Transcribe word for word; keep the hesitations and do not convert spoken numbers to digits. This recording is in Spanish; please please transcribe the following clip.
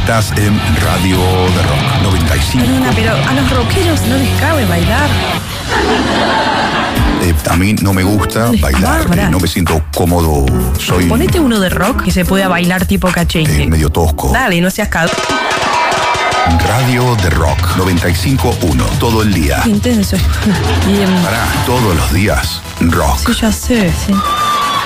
Estás en Radio de Rock noventa y cinco. Perdona, pero a los rockeros no les cabe bailar. Eh, a mí no me gusta Les bailar, cabra. eh, no me siento cómodo. Soy Ponete uno de rock que se pueda bailar tipo cachengue. eh, medio tosco. Dale, no seas cagado. Radio de Rock noventa y cinco punto uno. Todo el día. Intenso. Bien. Pará, todos los días. Rock. Sí, ya sé, sí.